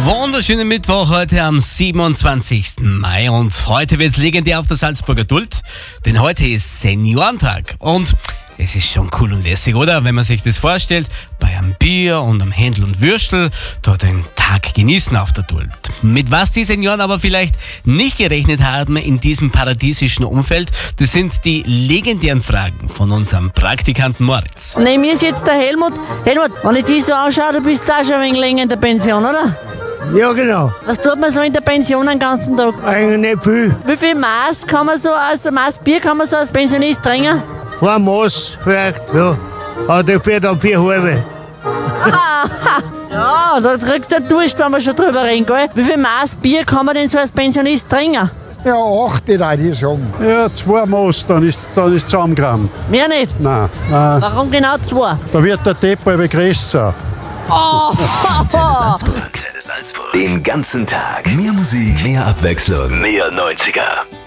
Wunderschönen Mittwoch heute am 27. Mai und heute wird's legendär auf der Salzburger Duld, denn heute ist Seniorentag und es ist schon cool und lässig, oder? Wenn man sich das vorstellt, bei einem Bier und einem Händel und Würstel dort den Tag genießen auf der Duld. Mit was die Senioren aber vielleicht nicht gerechnet haben in diesem paradiesischen Umfeld, das sind die legendären Fragen von unserem Praktikanten Moritz. Neben mir ist jetzt der Helmut. Helmut, wenn ich dich so anschaue, du bist da schon ein wenig länger in der Pension, oder? Ja, genau. Was tut man so in der Pension den ganzen Tag? Eigentlich nicht viel. Wie viel Maß kann man so, also Maß Bier kann man so als Pensionist trinken? Ein Maß vielleicht, ja. Aber dafür dann 4 halbe. Ja, da kriegst du Durst, wenn wir schon drüber reden, gell? Wie viel Maß Bier kann man denn so als Pensionist trinken? Ja, 8, würde ich sagen. Ja, 2 Maß, dann ist zusammengerammt. Mehr nicht. Nein, Warum genau 2? da wird der Depp aber größer. Den ganzen Tag. Mehr Musik, mehr Abwechslung. Mehr 90er.